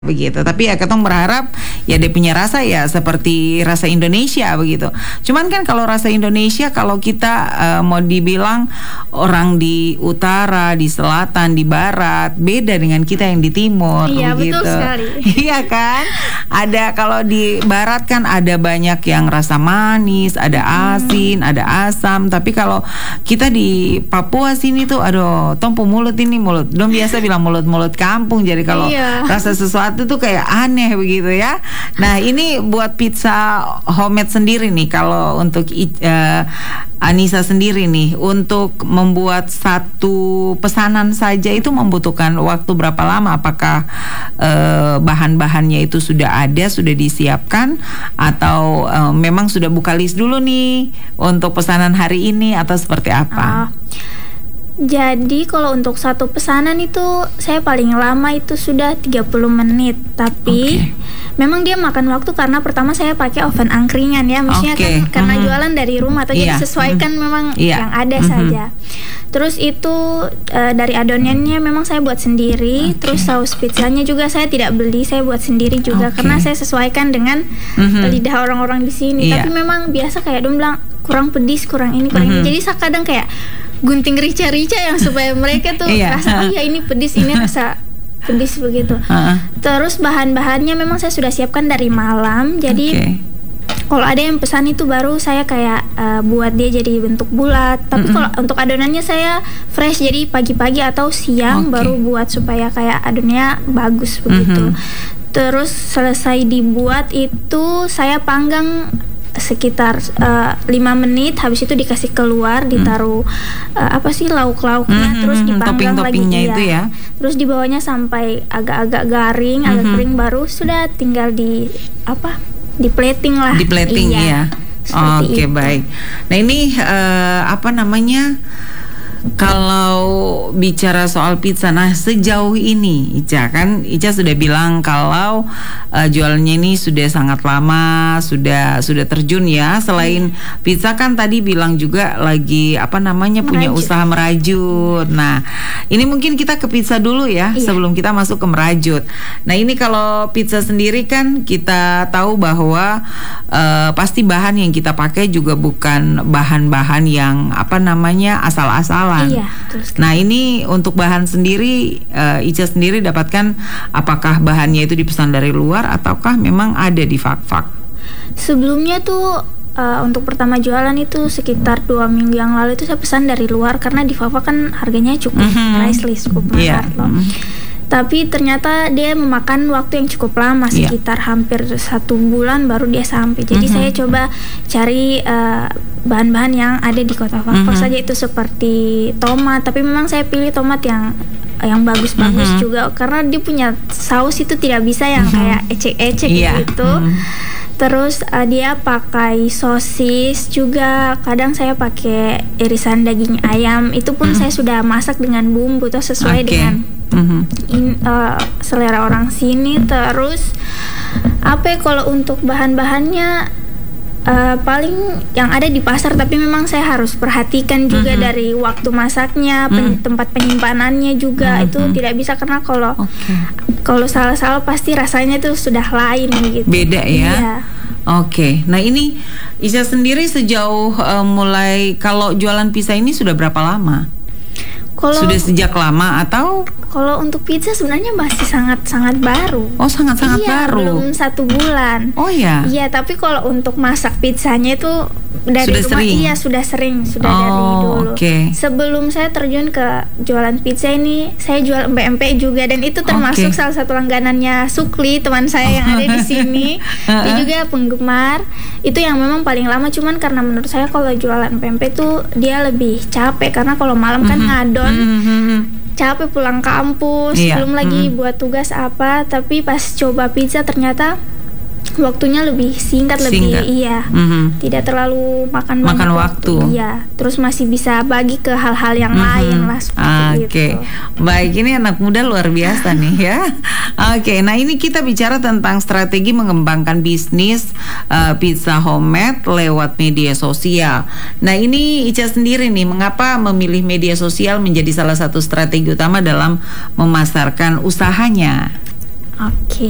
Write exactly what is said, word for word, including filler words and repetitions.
begitu. Tapi ya ketong berharap ya dia punya rasa ya seperti rasa Indonesia begitu. Cuman kan kalau rasa Indonesia, kalau kita uh, mau dibilang orang di utara, di selatan, di barat, beda dengan kita yang di timur. Iya, begitu. betul sekali. Iya kan? Ada, kalau di barat kan ada banyak yang rasa manis, ada asin, hmm. ada asam. Tapi kalau kita di Papua sini tuh, aduh, tompo mulut ini mulut. Dong biasa bilang mulut-mulut kampung. Jadi kalau iya. rasa sesuatu itu tuh kayak aneh begitu ya. Nah ini buat pizza homemade sendiri nih, kalau untuk uh, Anissa sendiri nih, untuk membuat satu pesanan saja itu membutuhkan waktu berapa lama? Apakah uh, bahan-bahannya itu sudah ada, sudah disiapkan, atau uh, memang sudah buka list dulu nih untuk pesanan hari ini, atau seperti apa? Uh. Jadi kalau untuk satu pesanan itu saya paling lama itu sudah tiga puluh menit. Tapi okay. memang dia makan waktu karena pertama saya pakai oven angkringan ya. Maksudnya okay. kan karena mm-hmm. jualan dari rumah atau yeah. jadi sesuaikan mm-hmm. memang yeah. yang ada mm-hmm. saja. Terus itu uh, dari adonannya memang saya buat sendiri. Okay. Terus saus pizzanya juga saya tidak beli, saya buat sendiri juga okay. karena saya sesuaikan dengan mm-hmm. lidah orang-orang di sini. Yeah. Tapi memang biasa kayak dong bilang kurang pedis, kurang ini, kurang mm-hmm. ini. Jadi saya kadang kayak gunting rica-rica yang supaya mereka tuh iya. rasa oh ya ini pedis, ini rasa pedis begitu. Uh-uh. Terus bahan-bahannya memang saya sudah siapkan dari malam. Jadi okay. kalau ada yang pesan itu baru saya kayak uh, buat dia jadi bentuk bulat. Tapi mm-hmm. kalau untuk adonannya saya fresh, jadi pagi-pagi atau siang okay. baru buat supaya kayak adonannya bagus begitu. Mm-hmm. Terus selesai dibuat itu saya panggang sekitar uh, lima menit, habis itu dikasih keluar, ditaruh uh, apa sih lauk-lauknya, mm-hmm, terus dipanggang lagi itu ya. Terus dibawanya sampai agak-agak garing, mm-hmm. agak kering, baru sudah tinggal di apa? Di plating lah. Di plating iya. ya. Oke, okay, baik. Nah, ini uh, apa namanya? Kalau bicara soal pizza, nah sejauh ini Ica kan Ica sudah bilang kalau uh, jualannya ini sudah sangat lama, sudah sudah terjun ya. Selain hmm. pizza kan tadi bilang juga lagi apa namanya merajut. Punya usaha merajut. Nah ini mungkin kita ke pizza dulu ya iya. sebelum kita masuk ke merajut. Nah ini kalau pizza sendiri kan kita tahu bahwa uh, pasti bahan yang kita pakai juga bukan bahan-bahan yang apa namanya asal-asalan. Iya, nah ini untuk bahan sendiri, uh, Ica sendiri dapatkan apakah bahannya itu dipesan dari luar ataukah memang ada di Fak-Fak? Sebelumnya tuh uh, untuk pertama jualan itu sekitar dua minggu yang lalu itu saya pesan dari luar karena di Fak-Fak kan harganya cukup mm-hmm. priceless, cukup mahal yeah. loh. Mm-hmm. Tapi ternyata dia memakan waktu yang cukup lama, sekitar yeah. hampir satu bulan baru dia sampai. Jadi mm-hmm. saya coba cari uh, bahan-bahan yang ada di kota Fak-Fak mm-hmm. saja, itu seperti tomat. Tapi memang saya pilih tomat yang yang bagus-bagus mm-hmm. juga karena dia punya saus itu tidak bisa yang mm-hmm. kayak ecek-ecek yeah. gitu. Mm-hmm. Terus uh, dia pakai sosis juga. Kadang saya pakai irisan daging ayam. Itu pun mm-hmm. saya sudah masak dengan bumbu atau sesuai okay. dengan mm-hmm. in, uh, selera orang sini. Terus apa ya, kalau untuk bahan-bahannya uh, paling yang ada di pasar, tapi memang saya harus perhatikan juga mm-hmm. dari waktu masaknya, pen- mm-hmm. tempat penyimpanannya juga mm-hmm. itu tidak bisa karena kalau okay. kalau salah-salah pasti rasanya tuh sudah lain gitu. Beda ya. Iya. Oke, okay. Nah ini Ica sendiri sejauh uh, mulai kalau jualan pizza ini sudah berapa lama? Kalo, sudah sejak lama atau? Kalau untuk pizza sebenarnya masih sangat-sangat baru. Oh sangat-sangat iya, baru. Belum satu bulan. Oh ya. Iya, tapi kalau untuk masak pizzanya itu dari sudah rumah sering? Iya sudah sering, sudah oh, dari dulu. Okay. Sebelum saya terjun ke jualan pizza ini, saya jual empek-empek juga dan itu termasuk okay. salah satu langganannya Sukli, teman saya yang ada di sini. Dia juga penggemar. Itu yang memang paling lama, cuman karena menurut saya kalau jualan empek-empek tuh dia lebih capek karena kalau malam kan mm-hmm. ngadon. Mm-hmm. Capek pulang kampus, iya. belum lagi mm-hmm. buat tugas apa. Tapi pas coba pizza ternyata waktunya lebih singkat, singkat. lebih iya, mm-hmm. tidak terlalu makan makan waktu. waktu. Iya, terus masih bisa bagi ke hal-hal yang mm-hmm. lain lah seperti okay. itu. Baik, ini anak muda luar biasa nih ya. Oke, okay. Nah ini kita bicara tentang strategi mengembangkan bisnis uh, pizza homemade lewat media sosial. Nah ini Ica sendiri nih, mengapa memilih media sosial menjadi salah satu strategi utama dalam memasarkan usahanya? Oke. Okay.